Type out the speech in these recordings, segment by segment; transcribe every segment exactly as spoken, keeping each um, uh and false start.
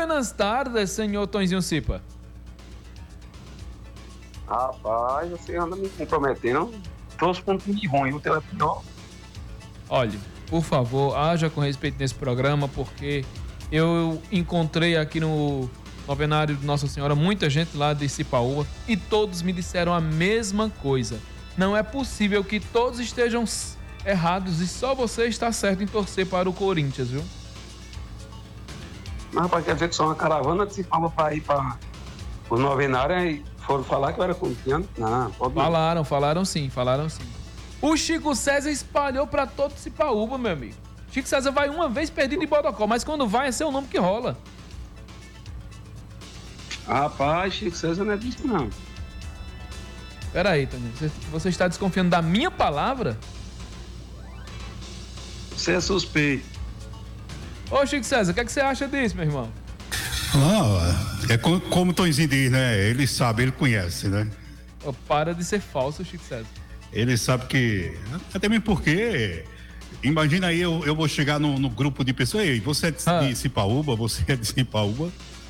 buenas tardes, senhor Tonzinho Cipa. Rapaz, você anda me comprometendo. Trouxe um time ruim, o teu é pior. Olha, por favor, haja com respeito nesse programa, porque eu encontrei aqui no novenário de Nossa Senhora muita gente lá de Cipaúa e todos me disseram a mesma coisa. Não é possível que todos estejam errados e só você está certo em torcer para o Corinthians, viu? Mas, rapaz, quer dizer que só uma caravana que se fala para ir para o novenário e foram falar que eu era corintiano? Não, pode não. Falaram, falaram sim, falaram sim. O Chico César espalhou para todo Cipaúba, meu amigo. Chico César vai uma vez perdido em Bodocó, mas quando vai é seu nome que rola. Rapaz, Chico César não é disso, não. Peraí, Toninho, você, você está desconfiando da minha palavra? Você é suspeito. Ô, Chico César, o que, é que você acha disso, meu irmão? Ah, é como, como o Tonzinho diz, né? Ele sabe, ele conhece, né? Oh, para de ser falso, Chico César. Ele sabe que... Até mesmo porque... Imagina aí, eu, eu vou chegar no, no grupo de pessoas, ei, você é de, ah. de Cipaúba, você é de Cipaúba.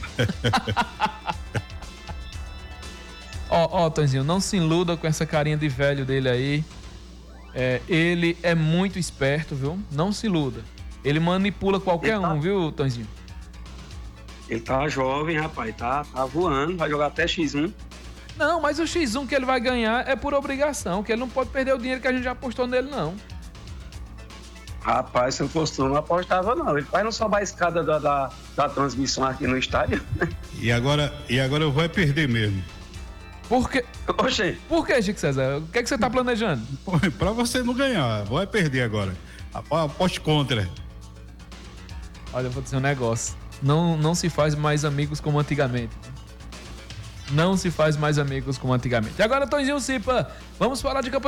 Ó, ó, Tonzinho, não se iluda com essa carinha de velho dele aí. É, ele é muito esperto, viu? Não se iluda. Ele manipula qualquer ele tá... um, viu, Tonzinho? Ele tá jovem, rapaz, tá, tá voando, vai jogar até xis um. Não, mas o xis um que ele vai ganhar é por obrigação, que ele não pode perder o dinheiro que a gente já apostou nele, não. Rapaz, se eu fosse tu, não apostava, não. Ele vai não sobe a escada da, da, da transmissão aqui no estádio. E agora, e agora eu vou perder mesmo. Por quê? Oxê. Por quê, Chico César? O que é que você tá planejando? Pra você não ganhar, vou perder agora. Aposte contra. Olha, eu vou dizer um negócio. Não, não se faz mais amigos como antigamente. Não se faz mais amigos como antigamente. E agora, Tonzinho Cipa, vamos falar de campanha.